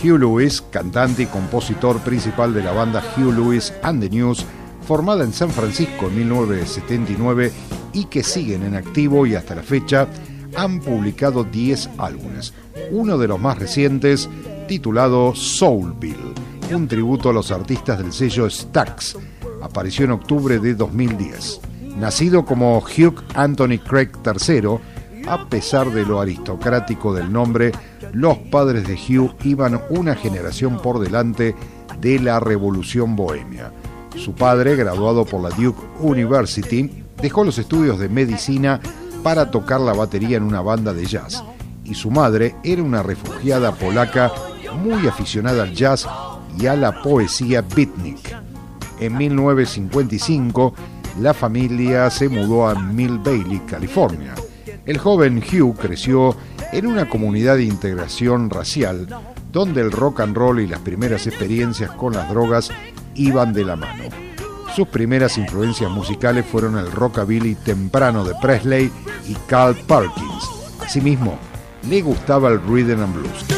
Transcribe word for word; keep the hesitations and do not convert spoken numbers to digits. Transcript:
Hugh Lewis, cantante y compositor principal de la banda Hugh Lewis and the News, formada en San Francisco en mil novecientos setenta y nueve y que siguen en activo y hasta la fecha, han publicado diez álbumes. Uno de los más recientes, titulado Soulville, un tributo a los artistas del sello Stax, apareció en octubre de dos mil diez. Nacido como Hugh Anthony Craig tercero, a pesar de lo aristocrático del nombre, los padres de Hugh iban una generación por delante de la revolución bohemia. Su padre, graduado por la Duke University, dejó los estudios de medicina para tocar la batería en una banda de jazz, y su madre era una refugiada polaca muy aficionada al jazz y a la poesía beatnik. En mil novecientos cincuenta y cinco, la familia se mudó a Mill Valley, California. El joven Hugh creció en una comunidad de integración racial donde el rock and roll y las primeras experiencias con las drogas iban de la mano. Sus primeras influencias musicales fueron el rockabilly temprano de Presley y Carl Perkins. Asimismo, le gustaba el rhythm and blues.